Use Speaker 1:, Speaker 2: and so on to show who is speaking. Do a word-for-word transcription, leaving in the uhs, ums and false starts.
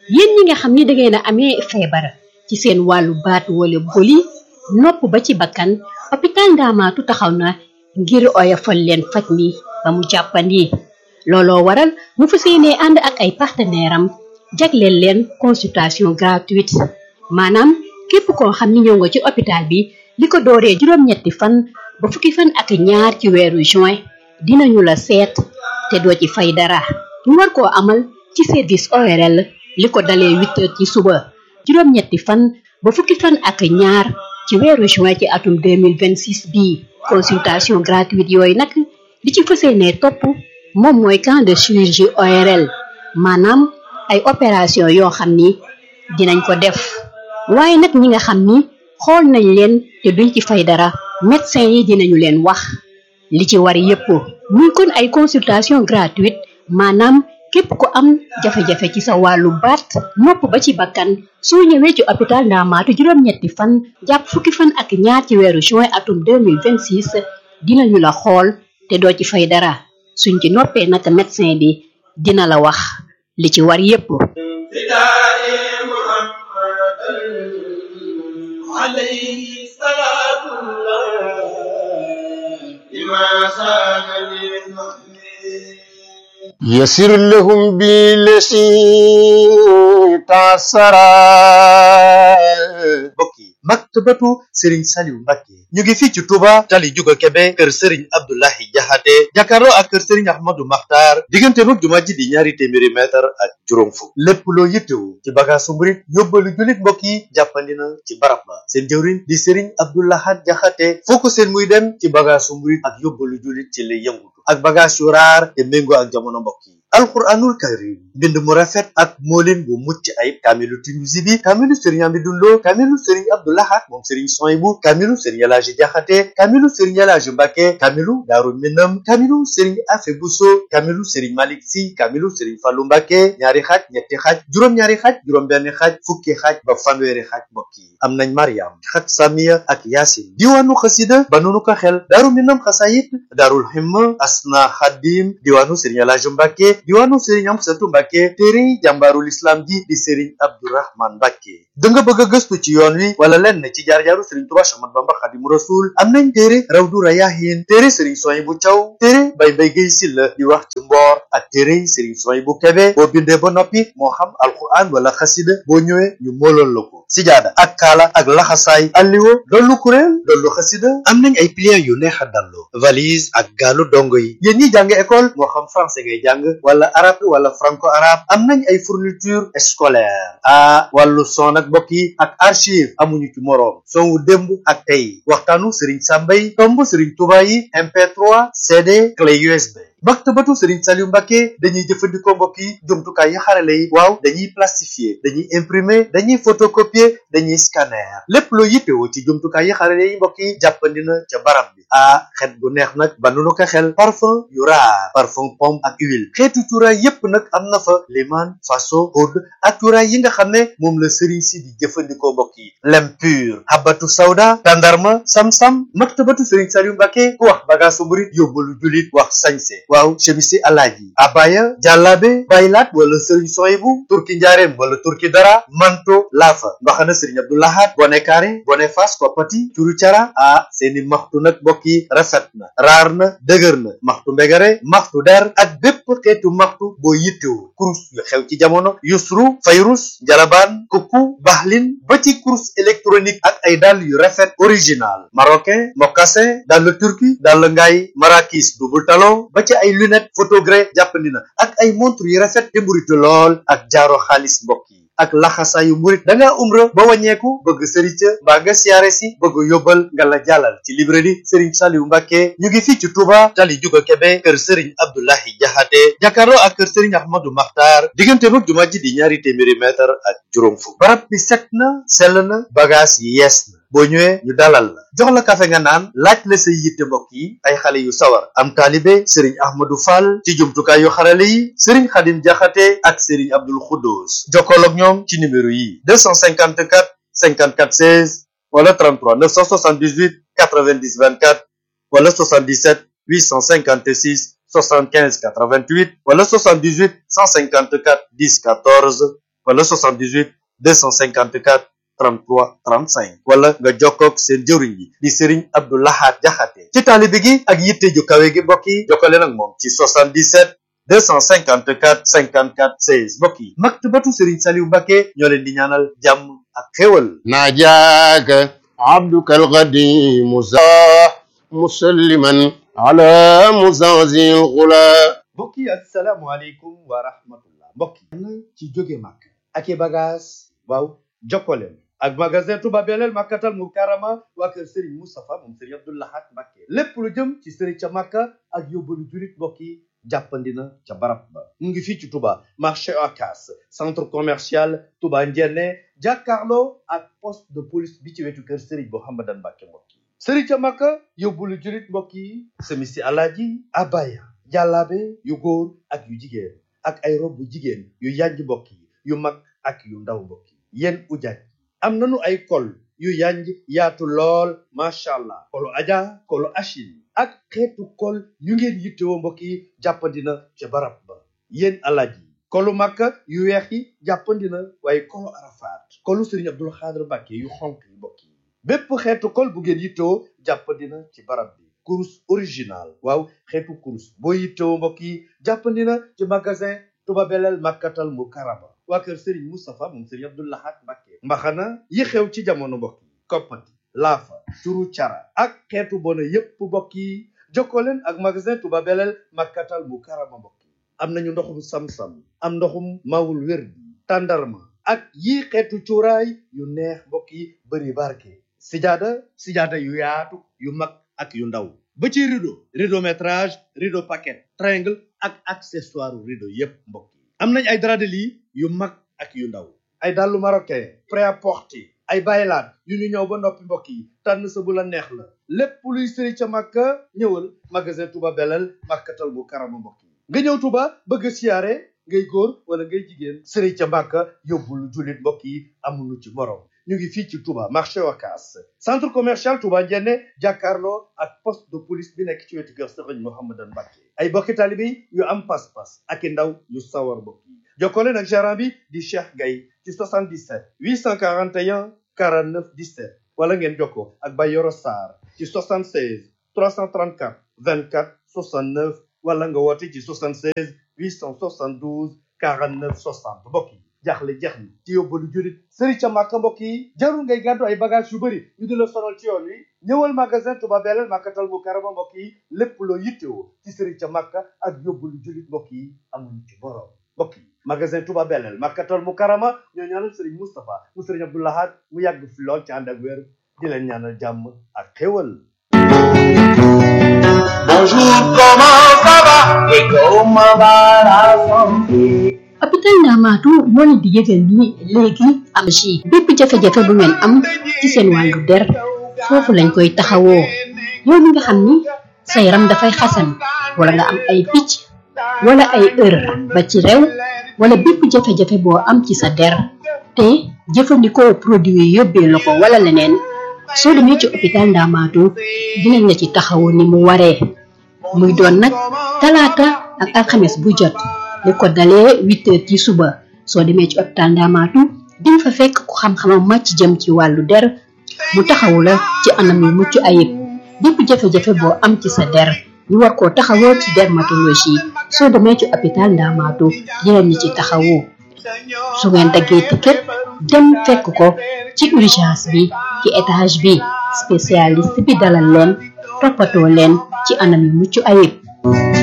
Speaker 1: yéen ñi nga xam ni da ngeen a amee feebar ci seen wàllu baat wala boli nopp ba ci bakkan hôpital Ndaamaatu taxaw na ngir oyofal leen faj mi ba mu jàppandi looloo waral mu fas yéenee ànd ak ay partenaire am jagleel leen consultation gratuite maanaam képp koo xam ni ñëw nga ci hôpital bi li ko dooree juróom-ñetti fan ba fukki fan ak ñaar ci weeru juin dinañu la seet te doo ci fay dara ñu war koo amal ci service O R L li ko dalee huit heures ci suba juróom-ñetti fan ba fukki fan ak ñaar ci weeru juin ci atum deux mille vingt-six bii consultation gratuite yooyu nag li ci fas yéenee topp moom mooy camp de chirurgie O R L maanaam ay opération yoo xam ni dinañ ko def waaye nag ñi nga xam ni xool nañ leen te duñ ci fay dara médecin yi dinañu leen wax li ci war yépp muy kon ay consultation gratuite maanaam képp ku am jafe-jafe ci sa wàllu baat nopp ba ci bakkan soo ñëwee ci hôpital Ndaamaatu juróom-ñetti fan jàpp fukki fan ak ñaar ci weeru juin atum deux mille vingt-six dinañu la xool te doo ci fay dara suñ ci noppee nag médecin bi dina la wax li ci war yépp
Speaker 2: عليه صلاة الله لما سان للمؤمنين يسر لهم بالذي تعسرا بكي maktabatu Serigne Saliou Mbacké ñu ngi fii ci Touba tali juga Kebe kër Serigne Abdoulahi Jaxate jàkkaarloo ak kër Serigne Ahmadou Makhtar diggante roog jumaa ji di ñaari téeméeri mètre ak juróom fukk lépp loo yittewu ci bagaasu murit yóbbalu jullit mbokk yi jàppandi na ci barab ba seen jëwriñ di Serigne Abdoulahat Jaxate foo ko seen muy dem ci bagaasu murit ak yóbbalu jullit ci lay yëngutu ak bagaas yu raar te méngoo ak jamono mbokk yi alquranul karim mbind mu rafet ak moolin bu mucc ayib kaamilu Tinuusi bi kaamilu Serigne Amidou Lo kaamilu Serigne Abdoulahat moom Serigne Soyibu kaamilu Serigne Elaaji Jaxate kaamilu Serigne Elaaji Mbacké kaamilu Daaru Minam kaamilu Serigne Afe Buso kaamilu Serigne Malick Si kaamilu Serigne Fallu Mbacké ñaari xaaj ñetti xaaj juróom-ñaari xaaj juróom-benn xaaj fukki xaaj ba fanweeri xaaj mbokk yi am nañ Mariam xat Samiya ak Yaasin diwaanu xasida ba nunu ko xel Daaru Minam xasayit Daarul Himma Asna Xadim diwaanu Serigne Elaaji Mbacké diwaanu Serigne Amsatu Mbacké téere jàmbaarul islam ji di Serigne Abdourahman Mbacké da nga bëgg a gëstu ci yoon wi wala lenn ci jaar-jaaru Serigne Touba Ahmadu Bamba Xaadimu Rasuul am nañ téere Rawdu Rayaahin téere Serigne Souhaïbou Thiaw téere Bay Mbay Gay Silla di wax ci mboor ak téere Serigne Souhaïbou Kébé boo bindee ba noppi moo xam alquran wala xasida boo ñëwee ñu mooloon la ko sijaada ak kaala ak laxasaay alliwo dollu kuréel dollu xasida am nañ ay pliants yu neex a dallu valise ak gaalu dongo yi yéen ñi jàng école moo xam français ngay jàng wala arabe wala franco arabe am nañ ay fourniture scolaire ah wàllu son ak mbokk yi ak archive amuñu ci moroom son wu démb ak tey waxtaanu Serigne Sambay tomb Serigne Touba yi M P trois C D clé U S B maktabatu Serigne Saliou Mbacké dañuy jëfandikoo mbokk yi jumtukaay yi xarale yi waaw dañuy plastifier dañuy imprimer dañuy photocopier dañuy scanner lépp loo yittewoo ci jumtukaay yi xarale yi mbokk yi jàppandi na ca barab bi ah xet bu neex nag ba nu ko xel parfum yu raar parfum pomme ak huile xeetu cuuraay yépp nag am na fa liman faso oud ak cuuraay yi nga xam ne moom la Serigne si di jëfandikoo mbokk yi lem pur habatu sawda tandarma sam-sam maktabatu Serigne Saliou Mbacké ku wax bagaasu murit yóbbalu julit wax sañse waaw chemisi alaaji abaya jàllaabe baylaat wala Serigne Souhaïbou turki njaareem wala turki dara manto laafa mbaxana Serigne Abdoulahat bone kaare bone fas koppati curu cara ah seeni maxtu nag mbokk yi rafet na raar na dëgër na maxtu mbegare maxtu der ak bépp xeetu maxtu boo yittewu kurus yu xew ci jamono yusru fayrus njalabaan kukku baxlin ba ci kurus électronique ak ay dàll yu rafet original marocain mocassin dàll turki dàll ngaay marakis double talon ba ci ay lunette photogré jàppandi na ak ay montre yu rafet te mburitu lool ak jaaro xaalis mbokk yi ak laxasaayu murit da ngaa umra ba wàññeeku bëgg sëriñ ca mbaa nga siyaare si bëgg yóbbal nga la jàllal ci librairie Serigne Saliou Mbacké ñu ngi fii ci Touba tali juga Kebe kër Serigne Abdoulahi Jaxate jàkkaarloo ak kër Serigne Ahmadou Makhtar diggante mag jumaa ji di ñaari téeméeri mètre ak juróom fukk barab bi set na sell na bagage yi yees na boo ñëwee ñu dalal la jox la kafe nga naan laaj la say yitte mbokk yi ay xale yu sawar am taalibe Serigne Ahmadou Fall ci jumtukaay yu xarale yi Serigne Khadim Jaxate ak Serigne Abdoul Khoudous jokkool ak ñoom ci numéro yi deux cent cinquante-quatre cinquante-quatre seize wala trente-trois neuf cent soixante-dix-huit quatre-vingt-dix vingt-quatre wala soixante-dix-sept huit cent cinquante-six soixante-quinze quatre-vingt-huit wala soixante-dix-huit cent cinquante-quatre dix quatorze wala soixante-dix-huit deux cent cinquante-quatre trente-trois trente-cinq wala nga jokkoog seen jëwriñ yi di Serigne Abdou Lahad Jaxate ci taalibe gi ak yitte ju kawe gi mbokk yi jokkale nag moom ci soixante-dix-sept deux cent cinquante-quatre cinquante-quatre seize mbokk yi maktabatu Serigne Saliou Mbacké ñoo leen di ñaanal jàmm ak xéwal
Speaker 3: najaaka abduka alqadimu za musalliman ala muzazil ghula
Speaker 2: mbokk yi assalaamu aleykum wa rahmatullah mbokk yi ci jóge Makka ak i bagage waaw jokkoleen ak magasin Touba Belel Makkatal Mukarrama waa kër Serigne Moustapha moom Serigne Abdou Lahad Mbacké lépp lu jëm ci Serigne ca Makka ak yóbbalu julit mbokk yi jàppandina ca barab ba mu ngi fii ci Touba marché Ocass centre commercial Touba Ndiéné jàkkaarloo ak poste de police bi ci wetu kër Serigne Mouhamadan Mbacké mbokk yi Serigne ca Makka yóbbalu julit mbokk yi semisi alaaji abaya jàllaabe yu góor ak yu jigéen ak ay rob bu jigéen yu yanj mbokk yi yu mag ak yu ndaw mbokk yi yéen ujaaj am nañu ay kol yu yanj yaatu lool macha allah kolu aja kolu achil ak xeetu kol yu ngeen yittewoo mbokk yi jàppandina ca barab ba yéen alaaji kolu makka yu weex yi jàppandina waaye kolu arafaat kolu Serigne Abdoul Khadr Mbacké yu xonk yi mbokk yi bépp xeetu kol bu ngeen yittewoo jàppandina ci barab bi kurus original waaw xeetu kurus boo yittewoo mbokk yi jàppandina ci magasin Touba Belel Makkatal Mukarrama waa kër Serigne Moustapha moom Serigne Abdou Lahad Mbacké mbaxana yi xew ci jamono mbokk yi koppati laafa turu cara ak xeetu bona yépp mbokk yi jokkoo leen ak magasin Touba Belel Makkatal Mukarrama mbokk yi am nañu ndoxum sam-sam am ndoxum mawul wér bi tàndarma ak yii xeetu cuuraay yu neex mbokk yi bëri barke sijaada sijaada yu yaatu yu mag ak yu ndaw ba ci rideau rideau métrage rideau paquet triangle ak accessoire rideau yépp mbokk yi am nañ ay drap de lit yu mag ak yu ndaw ay dàllu marocain prêt-à-porter ay baylaat yu ñu ñëw ba noppi mbokk yi tànn sa bu la neex la lépp luy sëri ca Makka ñëwal magasin Touba Belel Makkatal Mukarrama mbokk yi nga ñëw Touba bëgg a siyaare ngay góor wala ngay jigéen sëri ca Makka yóbbul jullit mbokk yi amuñu ci morom ñu ngi fii ci Touba marché Ocass centre commercial Touba Ndiéné jàkkaarloo ak poste de police bi nekk ci wetu kër Serigne Mouhamadan Mbacké ay bokki taalibe yu am pas-pas ak i ndaw yu sawar mbokk yi jokkoo leen ak gérant bi di Cheikh Gaye ci soixante-dix-sept huit cent quarante et un quarante-neuf dix-sept wala ngeen jokkoo ak Bayoro Sarr ci soixante-seize trois cent trente-quatre vingt-quatre soixante-neuf wala nga woote ci soixante-seize huit cent soixante-douze quarante-neuf soixante mbokk yi jaaxle jeex ni ci yóbbalu jurit Serigne ca Makka mbokk yi jarul ngay gàddu ay bagage yu bëri ñu di la sonal ci yoon wi ñëwal magasin Touba Belel Makkatal Mukarrama mbokk yi lépp loo yittewoo ci Serigne ca Makka ak yóbbalu jurit mbokk yi amuñu ci borom mbokk yi magasin Touba Belel Makkatal Mukarrama ñoo ñaanal Serigne Moustapha mu Serigne Abdou Lahad mu yàgg fi lool ci ànd ak wér di leen ñaanal jàmm ak xéwal.
Speaker 3: bonjour comment ça va et comment va la santé
Speaker 1: hôpital Ndamatou moo leen di yëgal ni léegi am ci bépp jafe-jafe bu ngeen am ci seen wàllu der foofu lañ koy taxawoo yow mi nga xam ni sa yaram dafay xasan wala nga am ay picc wala ay ër ba ci rew wala bépp jafe-jafe boo am ci sa der te jëfandikoo produit yi yóbbee la ko wala leneen soo demee ci hôpital Ndamatou dinañ la ci taxawoo ni mu waree muy doon nag talaata ak alxames bu jot li ko dalee huit heures ci suba soo demee ci hôpital Ndamatou dinga fa fekk ku xam-xamam màcc jëm ci wàllu der mu taxawu la ci anam yu mucc ayib bépp jafe-jafe boo am ci sa der ñu war koo taxawoo ci dermatologie soo demee ci hôpital Ndamatou dinañ ñu ci taxawoo su ngeen daggee ticket dem fekk ko ci urgence bi ci étage bi spécialiste bi dalal leen toppatoo leen ci anam yu mucc ayib